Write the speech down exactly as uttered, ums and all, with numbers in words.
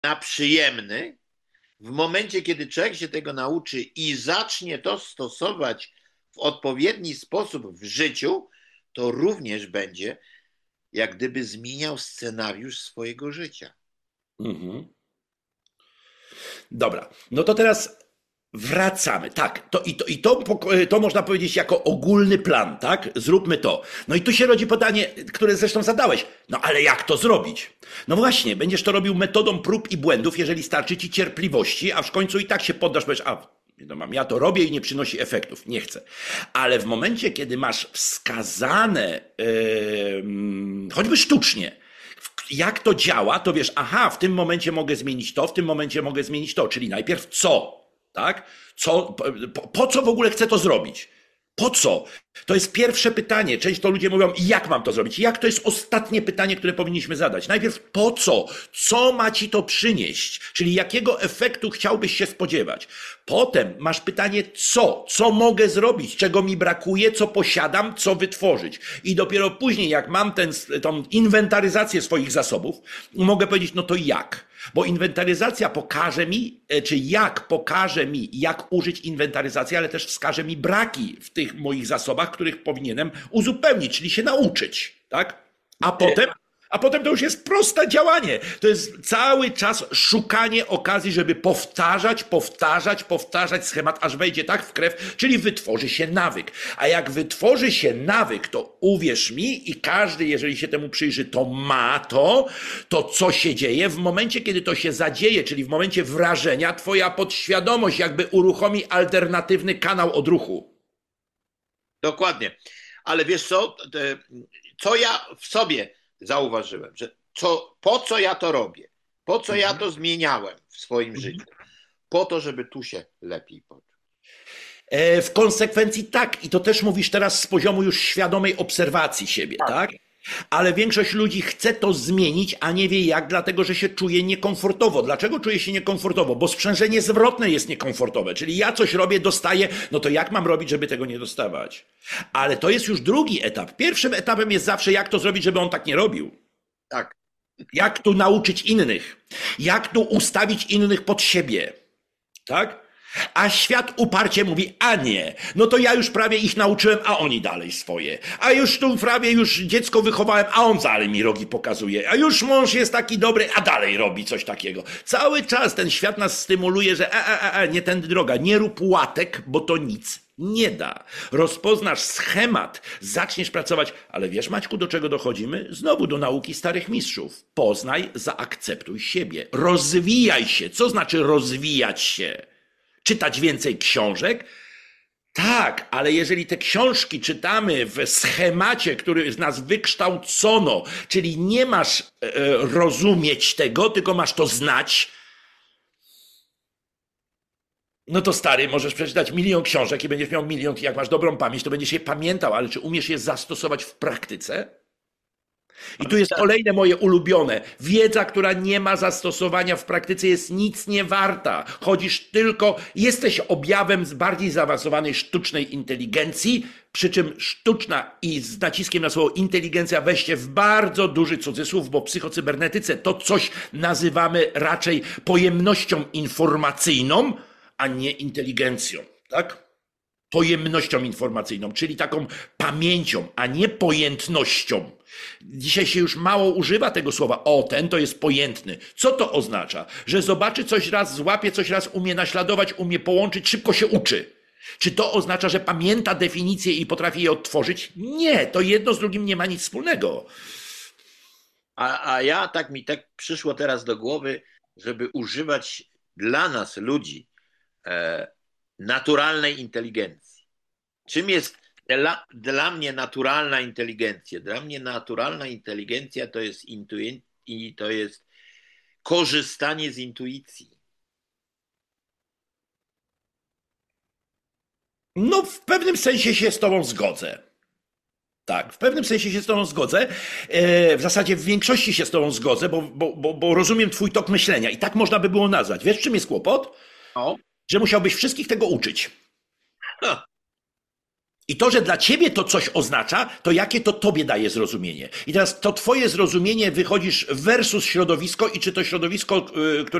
na przyjemny, w momencie, kiedy człowiek się tego nauczy i zacznie to stosować w odpowiedni sposób w życiu, to również będzie jak gdyby zmieniał scenariusz swojego życia. Mhm. Dobra, no to teraz wracamy. Tak, to, i, to, i to, to można powiedzieć jako ogólny plan, tak? Zróbmy to. No i tu się rodzi pytanie, które zresztą zadałeś. No ale jak to zrobić? No właśnie, będziesz to robił metodą prób i błędów, jeżeli starczy ci cierpliwości, a w końcu i tak się poddasz, powiesz, a no mam, ja to robię i nie przynosi efektów, nie chcę. Ale w momencie, kiedy masz wskazane, yy, choćby sztucznie, jak to działa, to wiesz, aha, w tym momencie mogę zmienić to, w tym momencie mogę zmienić to, czyli najpierw co, tak? Co, po, po co w ogóle chcę to zrobić? Po co? To jest pierwsze pytanie. Często ludzie mówią, jak mam to zrobić? Jak to jest ostatnie pytanie, które powinniśmy zadać? Najpierw po co? Co ma ci to przynieść? Czyli jakiego efektu chciałbyś się spodziewać? Potem masz pytanie co? Co mogę zrobić? Czego mi brakuje? Co posiadam? Co wytworzyć? I dopiero później, jak mam tę inwentaryzację swoich zasobów, mogę powiedzieć, no to jak? Bo inwentaryzacja pokaże mi, czy jak pokaże mi, jak użyć inwentaryzacji, ale też wskaże mi braki w tych moich zasobach, których powinienem uzupełnić, czyli się nauczyć, tak? A potem, a potem to już jest proste działanie. To jest cały czas szukanie okazji, żeby powtarzać, powtarzać, powtarzać schemat, aż wejdzie tak w krew, czyli wytworzy się nawyk. A jak wytworzy się nawyk, to uwierz mi i każdy, jeżeli się temu przyjrzy, to ma to, to co się dzieje w momencie, kiedy to się zadzieje, czyli w momencie wrażenia, twoja podświadomość jakby uruchomi alternatywny kanał odruchu. Dokładnie. Ale wiesz co, co ja w sobie zauważyłem, że co, po co ja to robię? Po co ja to zmieniałem w swoim życiu? Po to, żeby tu się lepiej poczuć. W konsekwencji tak, i to też mówisz teraz z poziomu już świadomej obserwacji siebie, tak? Ale większość ludzi chce to zmienić, a nie wie jak, dlatego że się czuje niekomfortowo. Dlaczego czuje się niekomfortowo? Bo sprzężenie zwrotne jest niekomfortowe, czyli ja coś robię, dostaję, no to jak mam robić, żeby tego nie dostawać? Ale to jest już drugi etap. Pierwszym etapem jest zawsze jak to zrobić, żeby on tak nie robił. Tak. Jak tu nauczyć innych? Jak tu ustawić innych pod siebie? Tak? A świat uparcie mówi, a nie, no to ja już prawie ich nauczyłem, a oni dalej swoje. A już tu prawie już dziecko wychowałem, a on dalej mi rogi pokazuje. A już mąż jest taki dobry, a dalej robi coś takiego. Cały czas ten świat nas stymuluje, że a, a, a, nie tędy droga, nie rób łatek, bo to nic nie da. Rozpoznasz schemat, zaczniesz pracować, ale wiesz Maćku, do czego dochodzimy? Znowu do nauki starych mistrzów. Poznaj, zaakceptuj siebie, rozwijaj się. Co znaczy rozwijać się? Czytać więcej książek? Tak, ale jeżeli te książki czytamy w schemacie, który z nas wykształcono, czyli nie masz e, rozumieć tego, tylko masz to znać, no to stary, możesz przeczytać milion książek i będziesz miał milion, jak masz dobrą pamięć, to będziesz je pamiętał, ale czy umiesz je zastosować w praktyce? I tu jest kolejne moje ulubione. Wiedza, która nie ma zastosowania w praktyce, jest nic nie warta. Chodzisz tylko, jesteś objawem z bardziej zaawansowanej sztucznej inteligencji, przy czym sztuczna i z naciskiem na słowo inteligencja weźcie w bardzo duży cudzysłów, bo w psychocybernetyce to coś nazywamy raczej pojemnością informacyjną, a nie inteligencją, tak? Pojemnością informacyjną, czyli taką pamięcią, a nie pojętnością. Dzisiaj się już mało używa tego słowa. O, ten to jest pojętny. Co to oznacza? Że zobaczy coś raz, złapie coś raz, umie naśladować, umie połączyć, szybko się uczy. Czy to oznacza, że pamięta definicję i potrafi je odtworzyć? Nie, to jedno z drugim nie ma nic wspólnego. A, a ja tak mi tak przyszło teraz do głowy, żeby używać dla nas ludzi e, naturalnej inteligencji. Czym jest dla, dla mnie naturalna inteligencja? Dla mnie naturalna inteligencja to jest intuicja i to jest korzystanie z intuicji. No, w pewnym sensie się z tobą zgodzę. Tak, w pewnym sensie się z tobą zgodzę. E, w zasadzie w większości się z tobą zgodzę, bo, bo, bo, bo rozumiem twój tok myślenia i tak można by było nazwać. Wiesz, czym jest kłopot? No. Że musiałbyś wszystkich tego uczyć. Ha. I to, że dla ciebie to coś oznacza, to jakie to tobie daje zrozumienie. I teraz to twoje zrozumienie wychodzisz versus środowisko i czy to środowisko, które